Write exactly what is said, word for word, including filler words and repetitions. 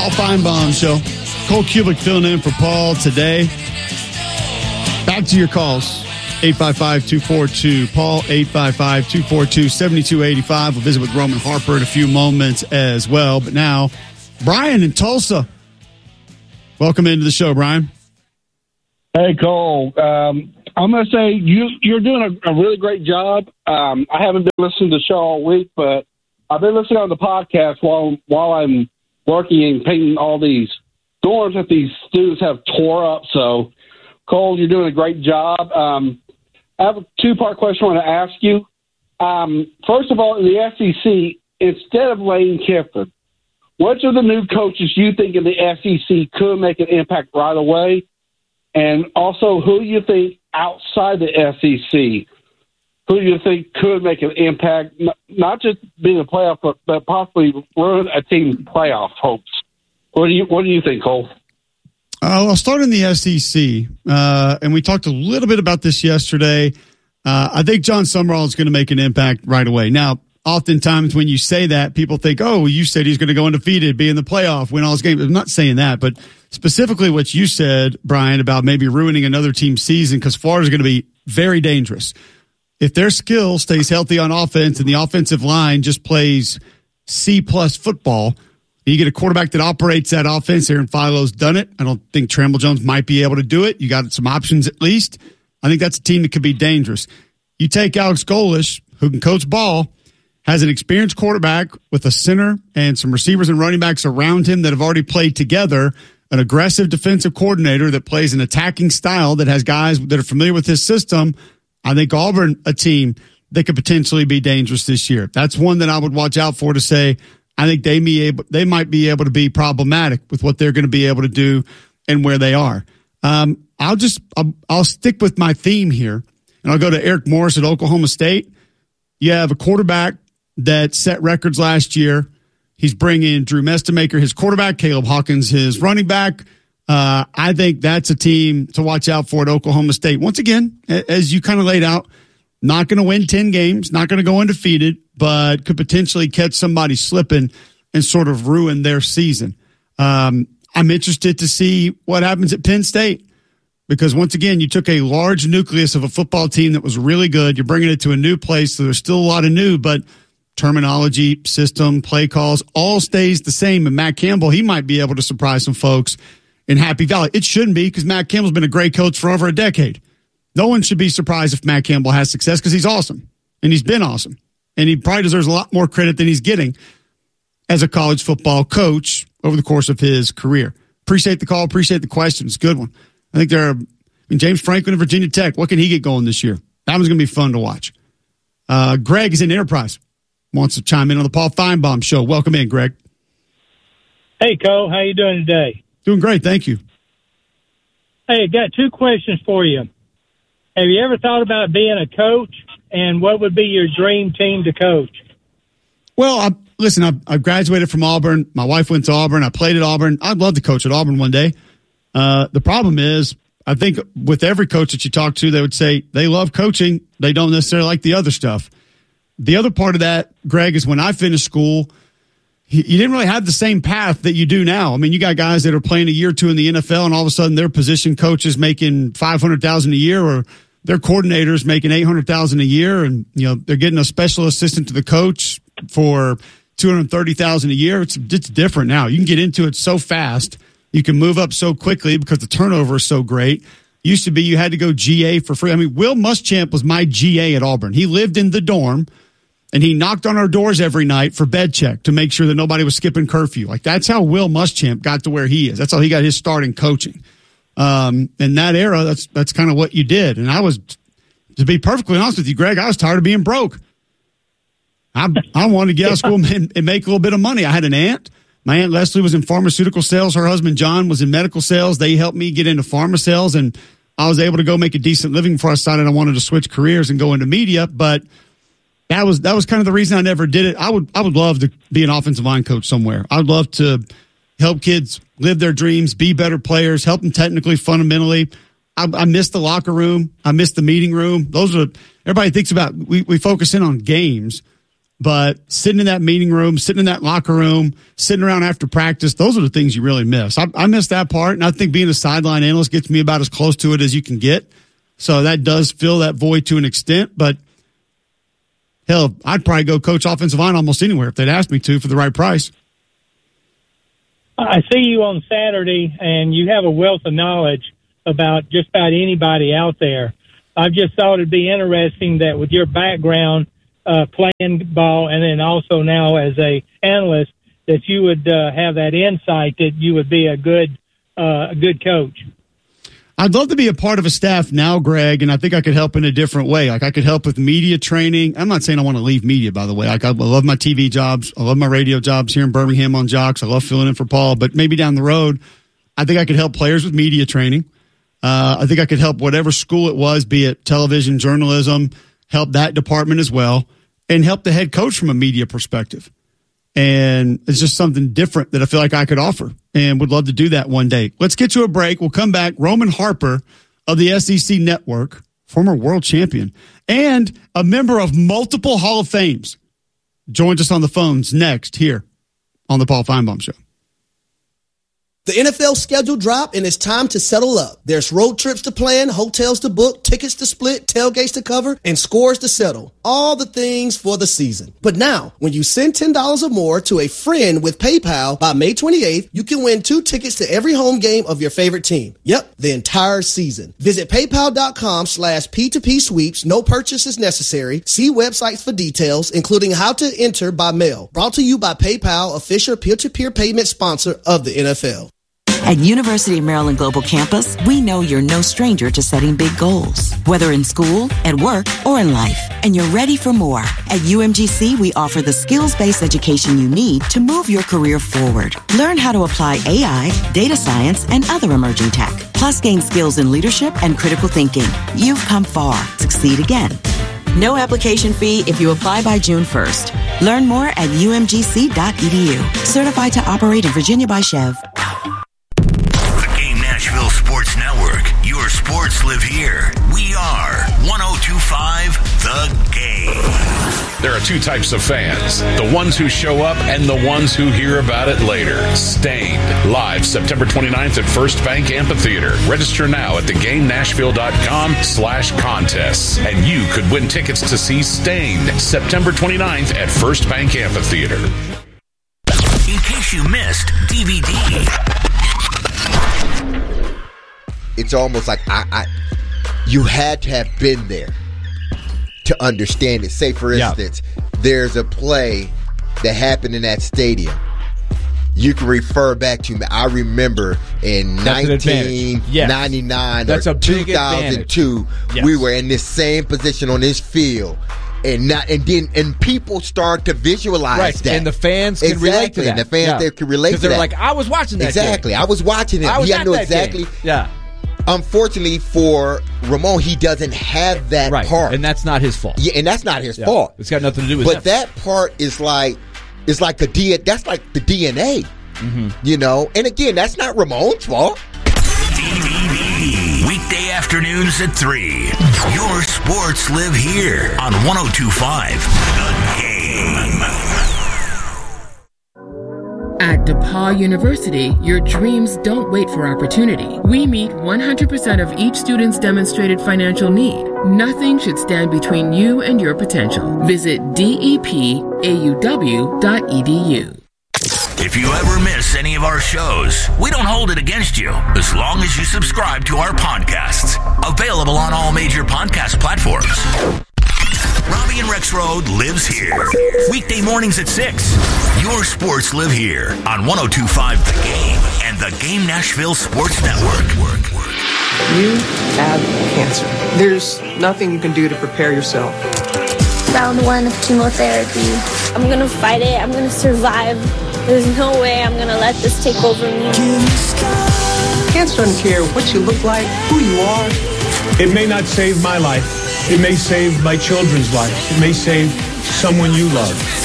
Paul Feinbaum Show. Cole Cubic filling in for Paul today. Back to your calls. eight five five, two four two, Paul, eight five five, two four two, seven two eight five. We'll visit with Roman Harper in a few moments as well. But now, Brian in Tulsa. Welcome into the show, Brian. Hey, Cole. Um, I'm going to say you, you're doing a, a really great job. Um, I haven't been listening to the show all week, but I've been listening on the podcast while while I'm working and painting all these dorms that these students have tore up. So, Cole, you're doing a great job. Um, I have a two-part question I want to ask you. Um, first of all, in the S E C, instead of Lane Kiffin, which of the new coaches you think in the S E C could make an impact right away? And also, who you think outside the S E C, who you think could make an impact, not just being a playoff, but, but possibly ruin a team's playoff hopes? What do you What do you think, Cole? Uh, I'll start in the S E C, uh, and we talked a little bit about this yesterday. Uh, I think John Summerall is going to make an impact right away. Now, oftentimes when you say that, people think, oh, you said he's going to go undefeated, be in the playoff, win all his games. I'm not saying that, but specifically what you said, Brian, about maybe ruining another team's season, because Florida's going to be very dangerous. If their skill stays healthy on offense and the offensive line just plays C-plus football, you get a quarterback that operates that offense. Aaron Philo's done it. I don't think Tramble Jones might be able to do it. You got some options at least. I think that's a team that could be dangerous. You take Alex Golesh, who can coach ball, has an experienced quarterback with a center and some receivers and running backs around him that have already played together, an aggressive defensive coordinator that plays an attacking style that has guys that are familiar with his system. I think Auburn, a team that could potentially be dangerous this year. That's one that I would watch out for to say, I think they may able, they might be able to be problematic with what they're going to be able to do and where they are. Um, I'll just I'll, I'll stick with my theme here, and I'll go to Eric Morris at Oklahoma State. You have a quarterback that set records last year. He's bringing Drew Mestemaker, his quarterback, Caleb Hawkins, his running back. Uh, I think that's a team to watch out for at Oklahoma State. Once again, as you kind of laid out, not going to win ten games, not going to go undefeated, but could potentially catch somebody slipping and sort of ruin their season. Um, I'm interested to see what happens at Penn State because, once again, you took a large nucleus of a football team that was really good. You're bringing it to a new place, so there's still a lot of new, but terminology, system, play calls, all stays the same. And Matt Campbell, he might be able to surprise some folks in Happy Valley. It shouldn't be because Matt Campbell's been a great coach for over a decade. No one should be surprised if Matt Campbell has success because he's awesome, and he's been awesome. And he probably deserves a lot more credit than he's getting as a college football coach over the course of his career. Appreciate the call. Appreciate the question. It's a good one. I think there are, I mean, James Franklin of Virginia Tech. What can he get going this year? That one's going to be fun to watch. Uh, Greg is in Enterprise. Wants to chime in on the Paul Feinbaum Show. Welcome in, Greg. Hey, Cole. How you doing today? Doing great. Thank you. Hey, I got two questions for you. Have you ever thought about being a coach, and what would be your dream team to coach? Well, I, listen, I, I graduated from Auburn. My wife went to Auburn. I played at Auburn. I'd love to coach at Auburn one day. Uh, the problem is, I think with every coach that you talk to, they would say they love coaching. They don't necessarily like the other stuff. The other part of that, Greg, is when I finished school, you didn't really have the same path that you do now. I mean, you got guys that are playing a year or two in the N F L, and all of a sudden their position coaches making five hundred thousand dollars a year, or their coordinators making eight hundred thousand dollars a year, and you know they're getting a special assistant to the coach for two hundred thirty thousand dollars a year. It's it's different now. You can get into it so fast. You can move up so quickly because the turnover is so great. Used to be you had to go G A for free. I mean, Will Muschamp was my G A at Auburn. He lived in the dorm, and he knocked on our doors every night for bed check to make sure that nobody was skipping curfew. Like, that's how Will Muschamp got to where he is. That's how he got his start in coaching. Um, in that era, that's that's kind of what you did. And I was, to be perfectly honest with you, Greg, I was tired of being broke. I I wanted to get out of school and, and make a little bit of money. I had an aunt. My Aunt Leslie was in pharmaceutical sales. Her husband, John, was in medical sales. They helped me get into pharma sales, and I was able to go make a decent living before I decided I wanted to switch careers and go into media. But that was that was kind of the reason I never did it. I would I would love to be an offensive line coach somewhere. I would love to help kids live their dreams, be better players, help them technically, fundamentally. I, I miss the locker room. I miss the meeting room. Those are everybody thinks about. We we focus in on games. But sitting in that meeting room, sitting in that locker room, sitting around after practice, those are the things you really miss. I, I miss that part, and I think being a sideline analyst gets me about as close to it as you can get. So that does fill that void to an extent. But, hell, I'd probably go coach offensive line almost anywhere if they'd asked me to for the right price. I see you on Saturday, and you have a wealth of knowledge about just about anybody out there. I just thought it'd be interesting that with your background, Uh, playing ball, and then also now as a analyst, that you would uh, have that insight that you would be a good, uh, a good coach. I'd love to be a part of a staff now, Greg, and I think I could help in a different way. Like I could help with media training. I'm not saying I want to leave media, by the way. Like I love my T V jobs. I love my radio jobs here in Birmingham on Jocks. I love filling in for Paul, but maybe down the road, I think I could help players with media training. Uh, I think I could help whatever school it was, be it television, journalism, help that department as well. And help the head coach from a media perspective. And it's just something different that I feel like I could offer and would love to do that one day. Let's get to a break. We'll come back. Roman Harper of the S E C Network, former world champion, and a member of multiple Hall of Fames, joins us on the phones next here on the Paul Feinbaum Show. The N F L schedule dropped, and it's time to settle up. There's road trips to plan, hotels to book, tickets to split, tailgates to cover, and scores to settle. All the things for the season. But now, when you send ten dollars or more to a friend with PayPal by May twenty-eighth, you can win two tickets to every home game of your favorite team. Yep, the entire season. Visit paypal.com slash P2P sweeps. No purchase is necessary. See websites for details, including how to enter by mail. Brought to you by PayPal, official peer-to-peer payment sponsor of the N F L. At University of Maryland Global Campus, we know you're no stranger to setting big goals, whether in school, at work, or in life, and you're ready for more. At U M G C, we offer the skills-based education you need to move your career forward. Learn how to apply A I, data science, and other emerging tech, plus gain skills in leadership and critical thinking. You've come far. Succeed again. No application fee if you apply by June first. Learn more at U M G C dot E D U. Certified to operate in Virginia by Chev. Nashville Sports Network. Your sports live here. We are one oh two point five The Game. There are two types of fans. The ones who show up and the ones who hear about it later. Stained. Live September twenty-ninth at First Bank Amphitheater. Register now at theGameNashville.com slash contests. And you could win tickets to see Stained September twenty-ninth at First Bank Amphitheater. In case you missed D V D. It's almost like I, I, you had to have been there to understand it. Say, for instance, yeah. there's a play that happened in that stadium. You can refer back to me. I remember in nineteen ninety-nine yes. or two thousand two, yes. we were in this same position on this field. And not, and then and people start to visualize right. that, and the fans can exactly. relate to that. And the fans yeah. they can relate to they're that. Like, I was watching that. Exactly, game. I was watching it. I was he at knew that exactly. Game. Yeah. Unfortunately for Ramon, he doesn't have that right. part, and that's not his fault. Yeah, and that's not his yeah. fault. It's got nothing to do with. But that, that part is like, it's like the D. That's like the D N A. Mm-hmm. You know, and again, that's not Ramon's fault. D V D. Weekday afternoons at three. Your sports live here on one oh two point five The Game. At DePaul University, your dreams don't wait for opportunity. We meet one hundred percent of each student's demonstrated financial need. Nothing should stand between you and your potential. Visit D E P A U W dot E D U. If you ever miss any of our shows, we don't hold it against you as long as you subscribe to our podcasts. Available on all major podcast platforms. Robbie and Rex Road lives here. Weekday mornings at six. Your sports live here on one oh two point five The Game and the Game Nashville Sports Network. You have cancer. There's nothing you can do to prepare yourself. Round one of chemotherapy. I'm going to fight it. I'm going to survive. There's no way I'm going to let this take over me. Cancer doesn't care what you look like, who you are. It may not save my life. It may save my children's lives. It may save someone you love.